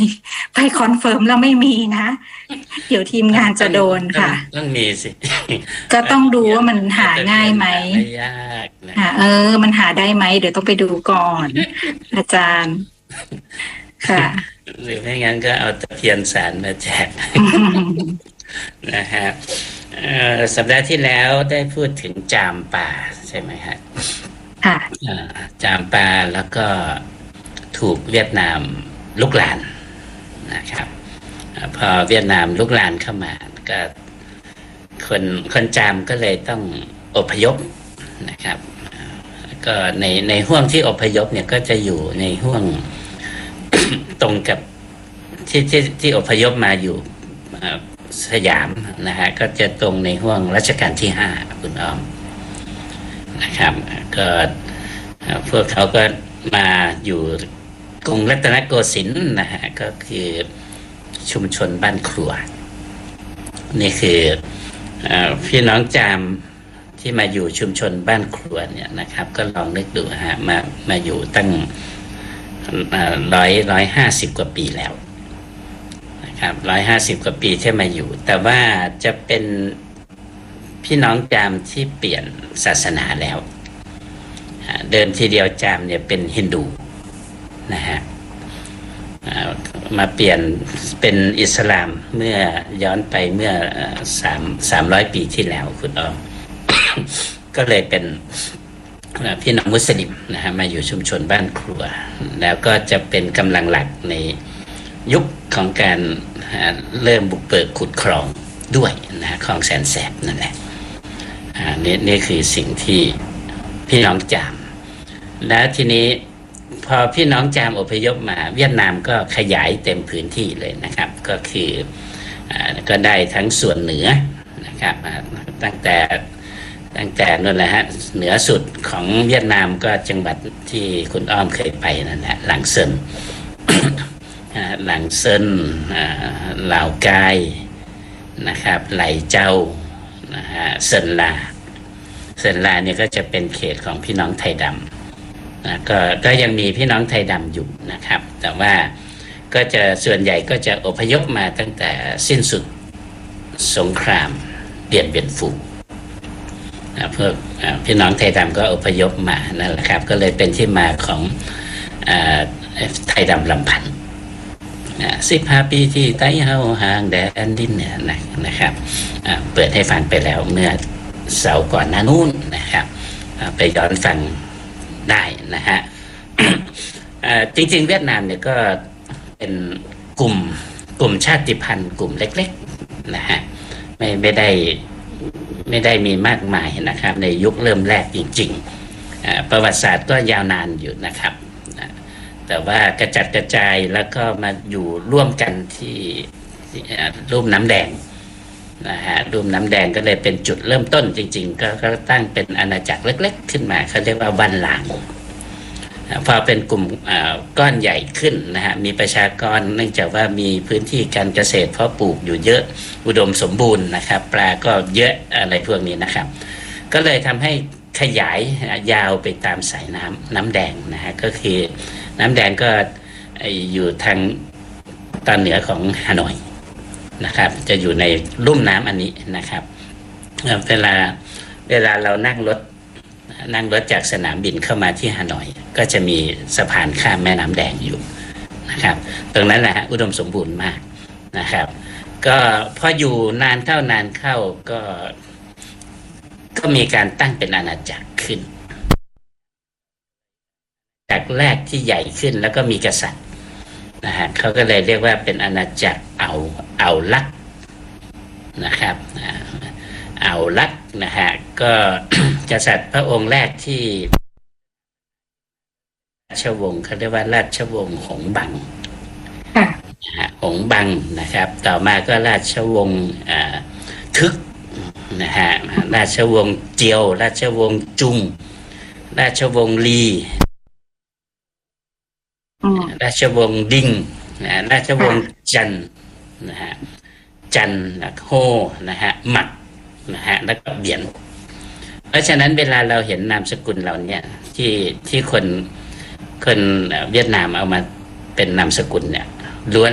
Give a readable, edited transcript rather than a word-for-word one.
ไปคอนเฟิร์มแล้วไม่มีนะเดี๋ยวทีมงานจะโดนค่ะต้องมีสิก็ต้องดูว่ามันหาง่ายไหมไม่ยากนะมันหาได้ไหมเดี๋ยวต้องไปดูก่อน อาจารย์ค่ะหรือไม่งั้นก็เอาตะเพียนสารมาแจกนะฮะสัปดาห์ที่แล้วได้พูดถึงจามป่าใช่ไหมฮะค่ะจามป่าแล้วก็ถูกเวียดนามลุกลานนะครับพอเวียดนามลุกลานเข้ามาก็คนจามก็เลยต้องอพยพนะครับก็ในห่วงที่อพยพเนี่ยก็จะอยู่ในห่วง ตรงกับที่อพยพมาอยู่สยามนะฮะก็จะตรงในห่วงรัชกาลที่5คุณอ้อมนะครับก็พวกเขาก็มาอยู่กรุงรัตนโกสินทร์นะฮะก็คือชุมชนบ้านครัวนี่คือพี่น้องจามที่มาอยู่ชุมชนบ้านครัวเนี่ยนะครับก็ลองนึกดูฮะมาอยู่ตั้ง150 กว่าปีแล้วนะครับ150 กว่าปีที่มาอยู่แต่ว่าจะเป็นพี่น้องจามที่เปลี่ยนศาสนาแล้วเดิมทีเดียวจามเนี่ยเป็นฮินดูนะฮะมาเปลี่ยนเป็นอิสลามเมื่อย้อนไปเมื่อ300 ปีที่แล้วคุณอ้อม ก็เลยเป็นพี่น้องมุสลิมนะฮะมาอยู่ชุมชนบ้านครัวแล้วก็จะเป็นกำลังหลักในยุคของการเริ่มบุกเบิกขุดคลองด้วยนะคลองแสนแสบนั่นแหละนี่คือสิ่งที่พี่น้องจามแล้วทีนี้พอพี่น้องจามอพยพมาเวียดนามก็ขยายเต็มพื้นที่เลยนะครับก็คือก็ได้ทั้งส่วนเหนือนะครับตั้งแต่นั่นแหละฮะเหนือสุดของเวียดนามก็จังหวัดที่คุณอ้อมเคยไปนั่นแหละหลังเซิน หลังเซินลาวกายนะครับไหลเจ้านะฮะเซินลาเนี่ยก็จะเป็นเขตของพี่น้องไทยดำนะก็ยังมีพี่น้องไทยดำอยู่นะครับแต่ว่าก็จะส่วนใหญ่ก็จะอพยพมาตั้งแต่สิ้นสุดสงครามเปลี่ยนเป็นฝูงพวกพี่น้องไทยดำก็อพยพมานั่นแหละครับก็เลยเป็นที่มาของไทยดำลำพันธ์15 ปีที่ไต้เฮาห่างแดนดินเนี่ยนะครับเปิดให้ฟังไปแล้วเมื่อเสาร์ก่อนหน้านู้นนะครับไปย้อนฟังได้นะฮะ จริงๆเวียดนามเนี่ยก็เป็นกลุ่มชาติพันธุ์กลุ่มเล็กๆนะฮะไม่ได้มีมากมายนะครับในยุคเริ่มแรกจริงๆประวัติศาสตร์ก็ยาวนานอยู่นะครับแต่ว่ากระจัดกระจายแล้วก็มาอยู่ร่วมกันที่ลุ่มน้ำแดงนะฮะลุ่มน้ำแดงก็เลยเป็นจุดเริ่มต้นจริงๆก็ตั้งเป็นอาณาจักรเล็กๆขึ้นมาเขาเรียกว่าบ้านหลางพอเป็นกลุ่มก้อนใหญ่ขึ้นนะฮะมีประชากรเนื่องจากว่ามีพื้นที่การเกษตรเพาะปลูกอยู่เยอะอุดมสมบูรณ์นะครับปลาก็เยอะอะไรพวกนี้นะครับก็เลยทำให้ขยายยาวไปตามสายน้ำแดงนะฮะก็คือน้ำแดงก็อยู่ทางตอนเหนือของฮานอยนะครับจะอยู่ในลุ่มน้ำอันนี้นะครับเวลาเรานั่งรถจากสนามบินเข้ามาที่ฮานอยก็จะมีสะพานข้ามแม่น้ำแดงอยู่นะครับตรงนั้นแหละอุดมสมบูรณ์มากนะครับก็พออยู่นานเข้าก็มีการตั้งเป็นอาณาจักรขึ้นจากแรกที่ใหญ่ขึ้นแล้วก็มีกษัตริย์นะฮะเขาก็เลยเรียกว่าเป็นอาณาจักรเอาลักนะครับเอาลักนะฮะก็กษัตริย์พระองค์แรกที่ราชวงศ์เขาเรียกว่าราชวงศ์หงส์บังหงส์บังนะครับต่อมาก็ราชวงศ์ทึกนะฮะราชวงศ์เจียวราชวงศ์จุงราชวงศ์ลีราชวงศ์ดิงราชวงศ์จันนะฮะจันโฮนะฮะหมัดนะฮะแล้วก็เบียนเพราะฉะนั้นเวลาเราเห็นนามสกุลเราเนี่ยที่คนเวียดนามเอามาเป็นนามสกุลเนี่ยล้วน